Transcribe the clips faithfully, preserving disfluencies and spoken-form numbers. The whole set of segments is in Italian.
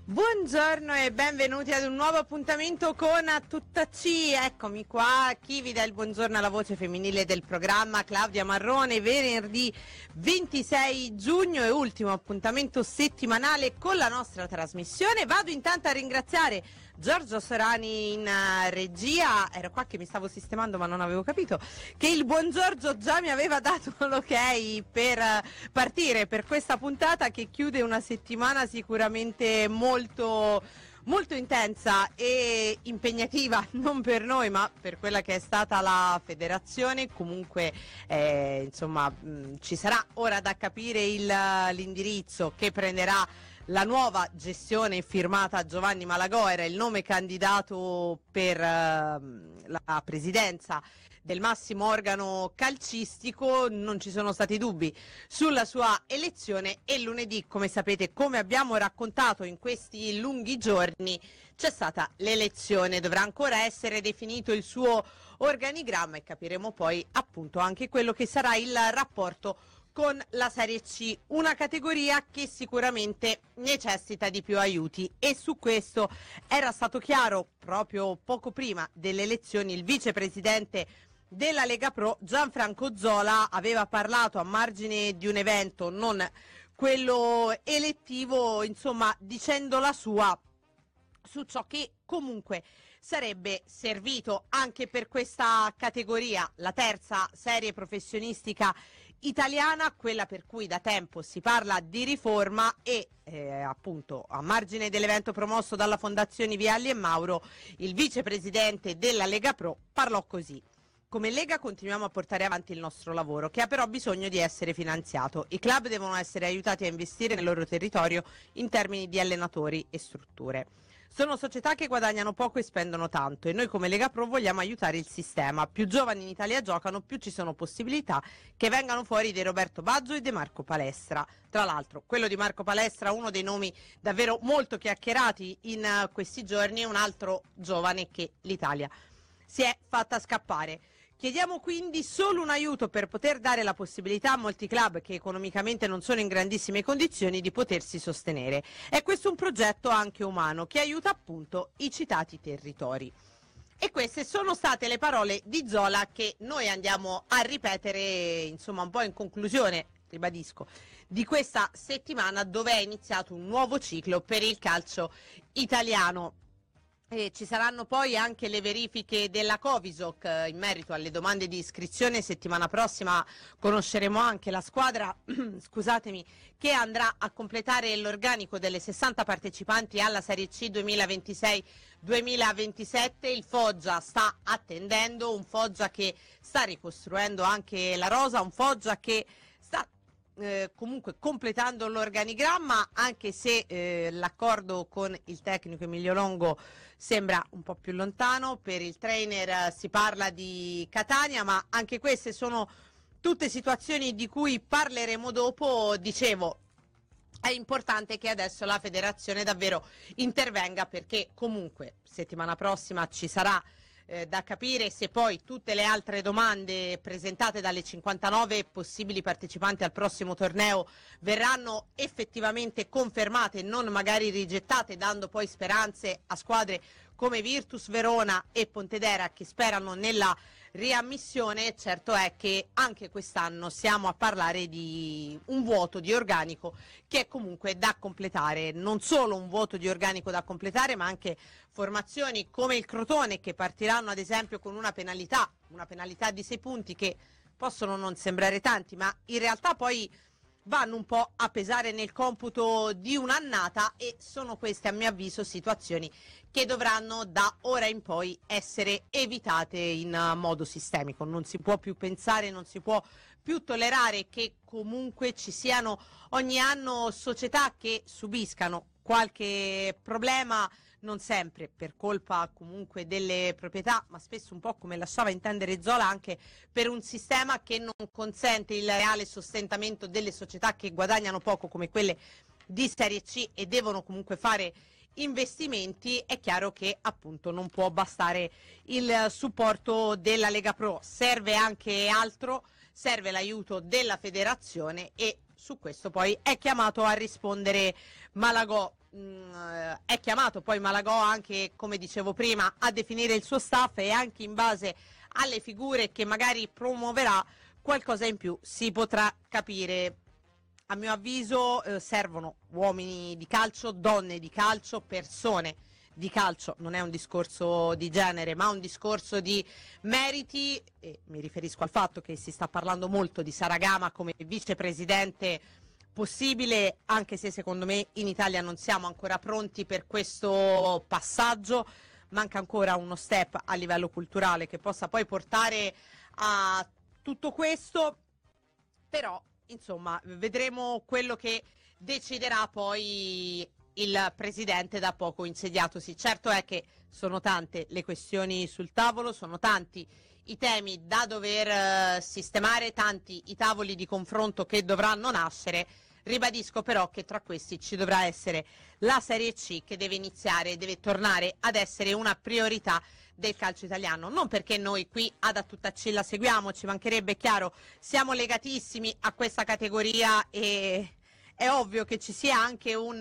Buongiorno e benvenuti ad un nuovo appuntamento con A Tutta C. Eccomi qua, chi vi dà il buongiorno alla voce femminile del programma, Claudia Marrone, venerdì ventisei giugno e ultimo appuntamento settimanale con la nostra trasmissione. Vado intanto a ringraziare Giorgio Sorani in uh, regia, ero qua che mi stavo sistemando ma non avevo capito che il buon Giorgio già mi aveva dato l'ok per uh, partire per questa puntata che chiude una settimana sicuramente molto molto intensa e impegnativa, non per noi ma per quella che è stata la federazione. Comunque eh, insomma mh, ci sarà ora da capire il, l'indirizzo che prenderà la nuova gestione firmata Giovanni Malagò, era il nome candidato per uh, la presidenza del massimo organo calcistico. Non ci sono stati dubbi sulla sua elezione e lunedì, come sapete, come abbiamo raccontato in questi lunghi giorni, c'è stata l'elezione. Dovrà ancora essere definito il suo organigramma e capiremo poi appunto anche quello che sarà il rapporto con la Serie C, una categoria che sicuramente necessita di più aiuti, e su questo era stato chiaro proprio poco prima delle elezioni. Il vicepresidente della Lega Pro, Gianfranco Zola, aveva parlato a margine di un evento, non quello elettivo, insomma dicendo la sua su ciò che comunque sarebbe servito anche per questa categoria, la terza serie professionistica italiana, quella per cui da tempo si parla di riforma e eh, appunto a margine dell'evento promosso dalla Fondazione Vialli e Mauro, il vicepresidente della Lega Pro parlò così: come Lega continuiamo a portare avanti il nostro lavoro, che ha però bisogno di essere finanziato. I club devono essere aiutati a investire nel loro territorio in termini di allenatori e strutture. Sono società che guadagnano poco e spendono tanto e noi come Lega Pro vogliamo aiutare il sistema. Più giovani in Italia giocano, più ci sono possibilità che vengano fuori dei Roberto Baggio e dei Marco Palestra. Tra l'altro, quello di Marco Palestra, uno dei nomi davvero molto chiacchierati in uh, questi giorni, è un altro giovane che l'Italia si è fatta scappare. Chiediamo quindi solo un aiuto per poter dare la possibilità a molti club che economicamente non sono in grandissime condizioni di potersi sostenere. È questo un progetto anche umano che aiuta appunto i citati territori. E queste sono state le parole di Zola che noi andiamo a ripetere, insomma, un po' in conclusione, ribadisco, di questa settimana dove è iniziato un nuovo ciclo per il calcio italiano. E ci saranno poi anche le verifiche della Covisoc eh, in merito alle domande di iscrizione. Settimana prossima conosceremo anche la squadra scusatemi, che andrà a completare l'organico delle sessanta partecipanti alla Serie C duemilaventisei duemilaventisette. Il Foggia sta attendendo, un Foggia che sta ricostruendo anche la rosa, un Foggia che sta Eh, comunque completando l'organigramma, anche se eh, l'accordo con il tecnico Emilio Longo sembra un po' più lontano. Per il trainer eh, si parla di Catania, ma anche queste sono tutte situazioni di cui parleremo dopo. Dicevo, è importante che adesso la federazione davvero intervenga, perché comunque settimana prossima ci sarà Eh, da capire se poi tutte le altre domande presentate dalle cinquantanove possibili partecipanti al prossimo torneo verranno effettivamente confermate e non magari rigettate, dando poi speranze a squadre come Virtus Verona e Pontedera che sperano nella riammissione. Certo è che anche quest'anno siamo a parlare di un vuoto di organico che è comunque da completare, non solo un vuoto di organico da completare, ma anche formazioni come il Crotone che partiranno ad esempio con una penalità, una penalità di sei punti che possono non sembrare tanti, ma in realtà poi vanno un po' a pesare nel computo di un'annata, e sono queste a mio avviso situazioni che dovranno da ora in poi essere evitate in modo sistemico. Non si può più pensare, non si può più tollerare che comunque ci siano ogni anno società che subiscano qualche problema, non sempre per colpa comunque delle proprietà, ma spesso un po' come lasciava intendere Zola anche per un sistema che non consente il reale sostentamento delle società che guadagnano poco come quelle di Serie C e devono comunque fare investimenti. È chiaro che appunto non può bastare il supporto della Lega Pro, serve anche altro, serve l'aiuto della federazione e su questo poi è chiamato a rispondere Malagò. Mm, è chiamato poi Malagò anche, come dicevo prima, a definire il suo staff, e anche in base alle figure che magari promuoverà qualcosa in più si potrà capire. A mio avviso eh, servono uomini di calcio, donne di calcio, persone di calcio. Non è un discorso di genere, ma un discorso di meriti, e mi riferisco al fatto che si sta parlando molto di Saragama come vicepresidente possibile, anche se secondo me in Italia non siamo ancora pronti per questo passaggio. Manca ancora uno step a livello culturale che possa poi portare a tutto questo, però insomma vedremo quello che deciderà poi il presidente da poco insediatosi. Certo è che sono tante le questioni sul tavolo, sono tanti i temi da dover eh, sistemare, tanti i tavoli di confronto che dovranno nascere. Ribadisco però che tra questi ci dovrà essere la Serie C, che deve iniziare, deve tornare ad essere una priorità del calcio italiano. Non perché noi qui ad A Tutta C la seguiamo, ci mancherebbe, chiaro, siamo legatissimi a questa categoria e è ovvio che ci sia anche un,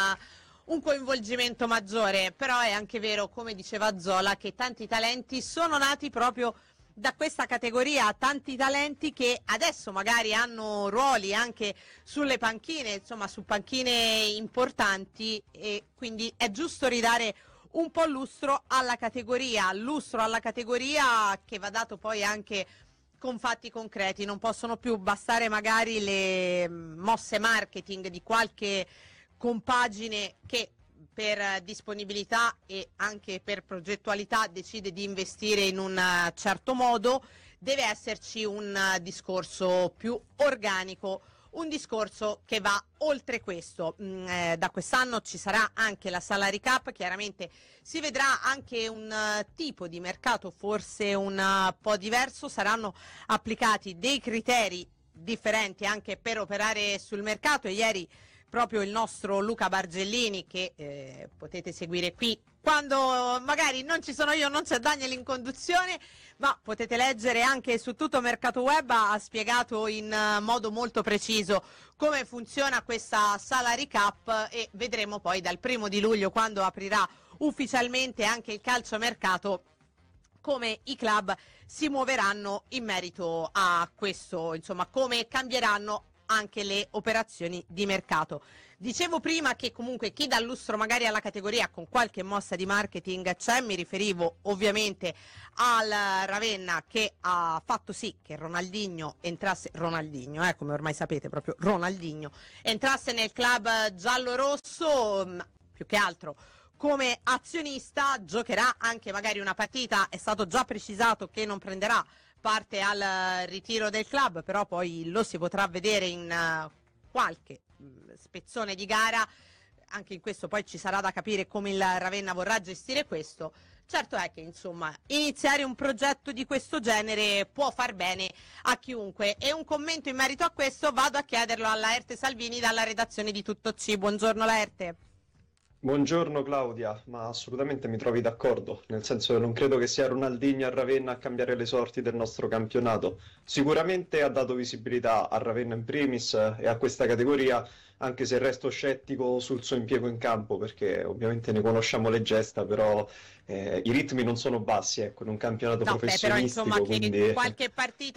uh, un coinvolgimento maggiore, però è anche vero, come diceva Zola, che tanti talenti sono nati proprio da questa categoria, tanti talenti che adesso magari hanno ruoli anche sulle panchine, insomma su panchine importanti, e quindi è giusto ridare un po' lustro alla categoria, lustro alla categoria che va dato poi anche con fatti concreti. Non possono più bastare magari le mosse marketing di qualche compagine che per disponibilità e anche per progettualità decide di investire in un certo modo. Deve esserci un discorso più organico, un discorso che va oltre questo. Mm, eh, da quest'anno ci sarà anche la salary cap, chiaramente si vedrà anche un uh, tipo di mercato forse un uh, po' diverso, saranno applicati dei criteri differenti anche per operare sul mercato, e ieri proprio il nostro Luca Bargellini, che eh, potete seguire qui quando magari non ci sono io, non c'è Daniel in conduzione, ma potete leggere anche su Tutto Mercato Web, ha spiegato in uh, modo molto preciso come funziona questa salary cap, e vedremo poi dal primo di luglio, quando aprirà ufficialmente anche il calciomercato, come i club si muoveranno in merito a questo, insomma come cambieranno anche le operazioni di mercato. Dicevo prima che comunque chi dà lustro magari alla categoria con qualche mossa di marketing c'è, mi riferivo ovviamente al Ravenna, che ha fatto sì che Ronaldinho entrasse, Ronaldinho eh, come ormai sapete, proprio Ronaldinho, entrasse nel club giallo-rosso, più che altro come azionista. Giocherà anche magari una partita, è stato già precisato che non prenderà parte al ritiro del club, però poi lo si potrà vedere in uh, qualche mh, spezzone di gara. Anche in questo poi ci sarà da capire come il Ravenna vorrà gestire questo. Certo è che insomma iniziare un progetto di questo genere può far bene a chiunque, e un commento in merito a questo vado a chiederlo alla Laerte Salvini dalla redazione di Tutto C. Buongiorno Laerte. Buongiorno Claudia, ma assolutamente mi trovi d'accordo, nel senso che non credo che sia Ronaldinho a Ravenna a cambiare le sorti del nostro campionato. Sicuramente ha dato visibilità a Ravenna in primis e a questa categoria, anche se resto scettico sul suo impiego in campo, perché ovviamente ne conosciamo le gesta, però eh, i ritmi non sono bassi, ecco, in un campionato no, professionistico. Beh, però insomma quindi... che qualche partita